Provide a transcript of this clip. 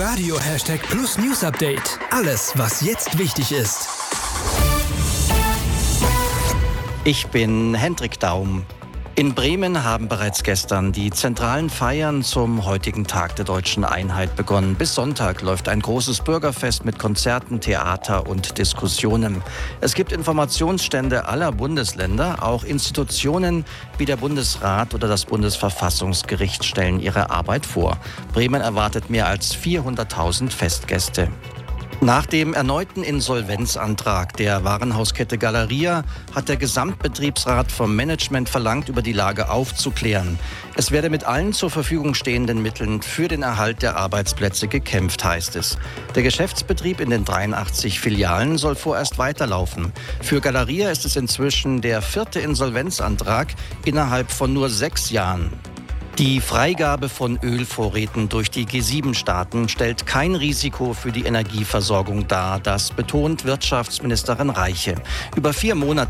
Inforadio #Plus News Update. Alles, was jetzt wichtig ist. Ich bin Hendrik Daum. In Bremen haben bereits gestern die zentralen Feiern zum heutigen Tag der Deutschen Einheit begonnen. Bis Sonntag läuft ein großes Bürgerfest mit Konzerten, Theater und Diskussionen. Es gibt Informationsstände aller Bundesländer. Auch Institutionen wie der Bundesrat oder das Bundesverfassungsgericht stellen ihre Arbeit vor. Bremen erwartet mehr als 400.000 Festgäste. Nach dem erneuten Insolvenzantrag der Warenhauskette Galeria hat der Gesamtbetriebsrat vom Management verlangt, über die Lage aufzuklären. Es werde mit allen zur Verfügung stehenden Mitteln für den Erhalt der Arbeitsplätze gekämpft, heißt es. Der Geschäftsbetrieb in den 83 Filialen soll vorerst weiterlaufen. Für Galeria ist es inzwischen der 4. Insolvenzantrag innerhalb von nur 6 Jahren. Die Freigabe von Ölvorräten durch die G7-Staaten stellt kein Risiko für die Energieversorgung dar. Das betont Wirtschaftsministerin Reiche. Über 4 Monate